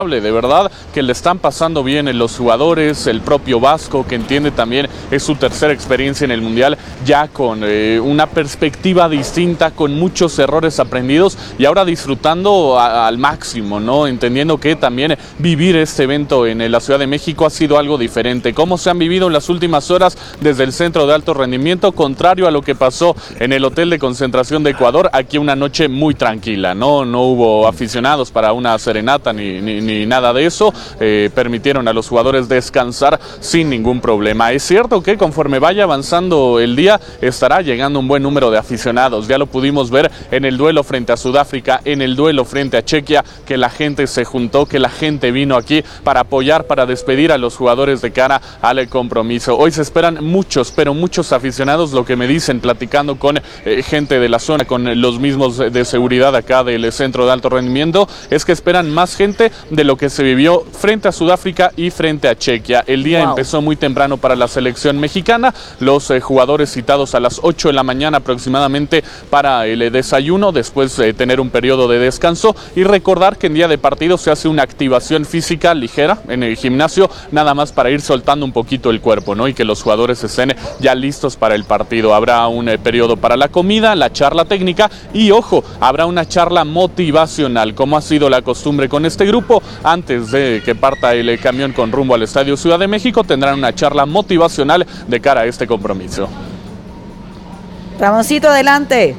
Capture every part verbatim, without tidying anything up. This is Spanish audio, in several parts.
De verdad que le están pasando bien los jugadores, el propio Vasco, que entiende también es su tercera experiencia en el Mundial, ya con eh, una perspectiva distinta, con muchos errores aprendidos y ahora disfrutando a, al máximo, ¿no? Entendiendo que también vivir este evento en la Ciudad de México ha sido algo diferente. ¿Cómo se han vivido en las últimas horas desde el Centro de Alto Rendimiento? Contrario a lo que pasó en el Hotel de Concentración de Ecuador, aquí una noche muy tranquila, ¿no? No hubo aficionados para una serenata ni, ni, ni ni nada de eso, eh, permitieron a los jugadores descansar sin ningún problema. Es cierto que conforme vaya avanzando el día, estará llegando un buen número de aficionados. Ya lo pudimos ver en el duelo frente a Sudáfrica, en el duelo frente a Chequia, que la gente se juntó, que la gente vino aquí para apoyar, para despedir a los jugadores de cara al compromiso. Hoy se esperan muchos, pero muchos aficionados, lo que me dicen platicando con eh, gente de la zona, con los mismos de seguridad acá del Centro de Alto Rendimiento, es que esperan más gente de lo que se vivió frente a Sudáfrica y frente a Chequia. El día wow. empezó muy temprano para la selección mexicana, los eh, jugadores citados a las ocho de la mañana aproximadamente para el eh, desayuno, después eh, tener un periodo de descanso y recordar que en día de partido se hace una activación física ligera en el gimnasio, nada más para ir soltando un poquito el cuerpo, ¿no? Y que los jugadores estén ya listos para el partido. Habrá un eh, periodo para la comida, la charla técnica y, ojo, habrá una charla motivacional, como ha sido la costumbre con este grupo. Antes de que parta el camión con rumbo al Estadio Ciudad de México, tendrán una charla motivacional de cara a este compromiso. Ramoncito, adelante.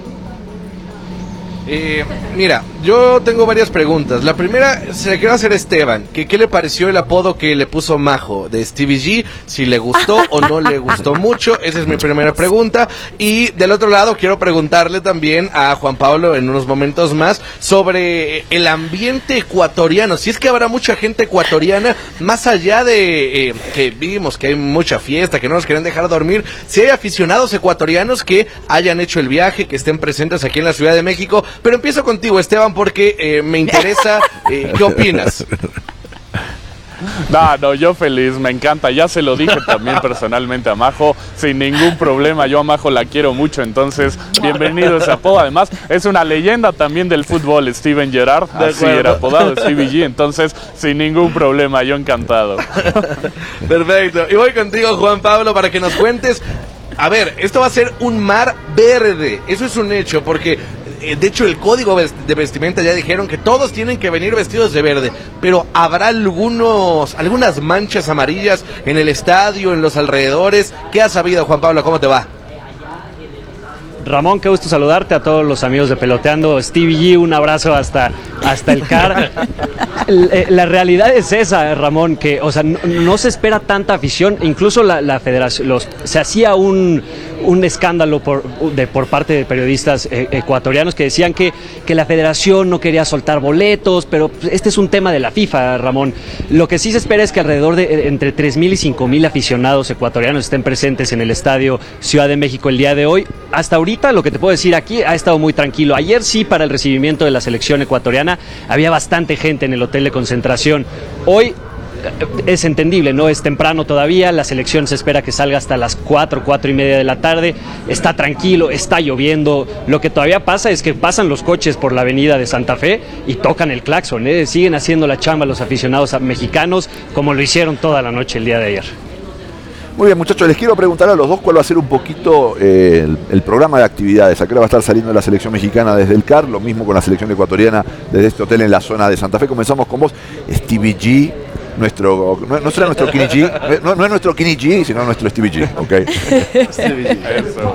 Eh, mira, yo tengo varias preguntas. La primera se la quiero hacer a Esteban, que qué le pareció el apodo que le puso Majo de Stevie G, si le gustó o no le gustó mucho. Esa es mi primera pregunta. Y del otro lado quiero preguntarle también a Juan Pablo en unos momentos más sobre el ambiente ecuatoriano, si es que habrá mucha gente ecuatoriana, más allá de eh, que vimos que hay mucha fiesta, que no nos quieren dejar dormir, si hay aficionados ecuatorianos que hayan hecho el viaje, que estén presentes aquí en la Ciudad de México. Pero empiezo contigo, Esteban, porque eh, me interesa, eh, ¿qué opinas? No, no, yo feliz, me encanta, ya se lo dije también personalmente a Majo, sin ningún problema, yo a Majo la quiero mucho, entonces bienvenido a ese apodo. Además es una leyenda también del fútbol, Steven Gerrard, así era apodado, Stevie G, entonces sin ningún problema, yo encantado. Perfecto, y voy contigo, Juan Pablo, para que nos cuentes. A ver, esto va a ser un mar verde, eso es un hecho, porque de hecho el código de vestimenta ya dijeron que todos tienen que venir vestidos de verde, pero habrá algunos, algunas manchas amarillas en el estadio, en los alrededores. ¿Qué has sabido, Juan Pablo? ¿Cómo te va? Ramón, qué gusto saludarte, a todos los amigos de Peloteando. Stevie G, un abrazo hasta, hasta el C A R. La realidad es esa, Ramón, que o sea, no, no se espera tanta afición, incluso la, la federación, los, se hacía un, un escándalo por, de, por parte de periodistas eh, ecuatorianos que decían que, que la federación no quería soltar boletos, pero este es un tema de la FIFA, Ramón. Lo que sí se espera es que alrededor de entre tres mil y cinco mil aficionados ecuatorianos estén presentes en el Estadio Ciudad de México el día de hoy. Hasta ahorita, lo que te puedo decir aquí, ha estado muy tranquilo. Ayer sí, para el recibimiento de la selección ecuatoriana, había bastante gente en el hotel de concentración. Hoy es entendible, no es temprano todavía, la selección se espera que salga hasta las cuatro, cuatro y media de la tarde, está tranquilo, está lloviendo. Lo que todavía pasa es que pasan los coches por la avenida de Santa Fe y tocan el claxon, ¿eh? Siguen haciendo la chamba los aficionados mexicanos como lo hicieron toda la noche el día de ayer. Muy bien, muchachos, les quiero preguntar a los dos cuál va a ser un poquito eh, el, el programa de actividades. Acá va a estar saliendo la selección mexicana desde el C A R, lo mismo con la selección ecuatoriana desde este hotel en la zona de Santa Fe. Comenzamos con vos, Stevie G. Nuestro, no, no será nuestro Kenny G, no, no es nuestro Kenny G, sino nuestro Stevie G, ¿ok? Stevie G. Eso.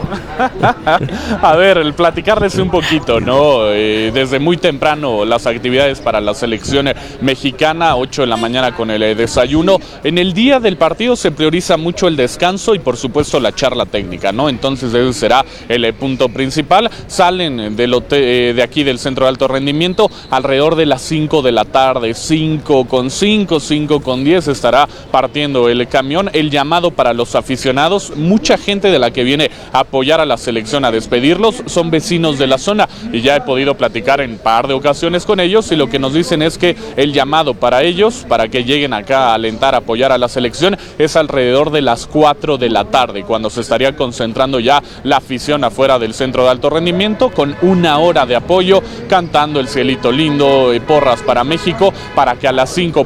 A ver, el platicarles un poquito, ¿no? Eh, desde muy temprano las actividades para la selección mexicana, ocho de la mañana con el eh, desayuno. En el día del partido se prioriza mucho el descanso y por supuesto la charla técnica, ¿no? Entonces ese será el eh, punto principal. Salen del hotel, eh, de aquí del Centro de Alto Rendimiento alrededor de las cinco de la tarde, cinco con cinco, cinco cinco con diez estará partiendo el camión. El llamado para los aficionados, mucha gente de la que viene a apoyar a la selección, a despedirlos, son vecinos de la zona y ya he podido platicar en par de ocasiones con ellos y lo que nos dicen es que el llamado para ellos, para que lleguen acá a alentar, a apoyar a la selección, es alrededor de las cuatro de la tarde, cuando se estaría concentrando ya la afición afuera del centro de alto rendimiento con una hora de apoyo, cantando El Cielito Lindo, porras para México, para que a las cinco